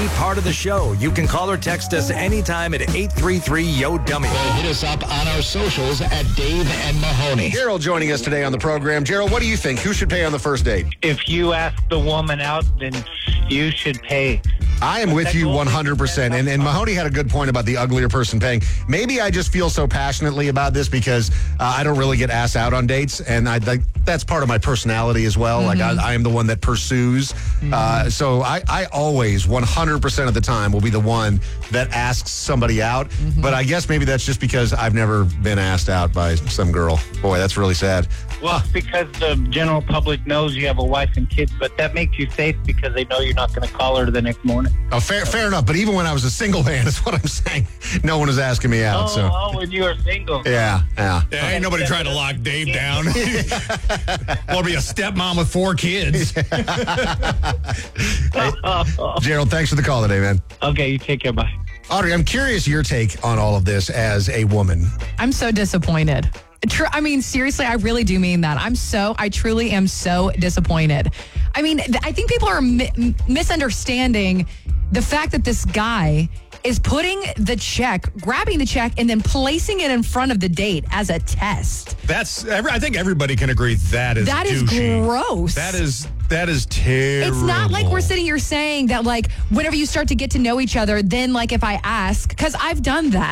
be part of the show. You can call or text us anytime at 833-YO-DUMMY. Hit us up on our socials at Dave and Mahoney. Gerald joining us today on the program. Gerald, what do you think? Who should pay on the first date? If you ask the woman out, then you should pay. I am with you 100%. And Mahoney had a good point about the uglier person paying. Maybe I just feel so passionately about this because I don't really get asked out on dates. And that's part of my personality as well. Like I am the one that pursues. So I always 100% of the time will be the one that asks somebody out. But I guess maybe that's just because I've never been asked out by some girl. Boy, that's really sad. Well, because the general public knows you have a wife and kids, but that makes you safe because they know you're not going to call her the next morning. Oh, fair enough. But even when I was a single man, that's what I'm saying. No one was asking me out. When you were single. Yeah. Ain't nobody trying to lock Dave down. Or be a stepmom with 4 kids. Gerald, thanks for the call today, man. Okay, you take care. Bye. Audrey, I'm curious your take on all of this as a woman. I'm so disappointed. I mean, seriously, I really do mean that. I truly am so disappointed. I mean, I think people are misunderstanding the fact that this guy is putting the check, grabbing the check, and then placing it in front of the date as a test. I think everybody can agree that is douchey. Gross. That is terrible. It's not like we're sitting here saying that, like, whenever you start to get to know each other, then, like, if I ask, because I've done that.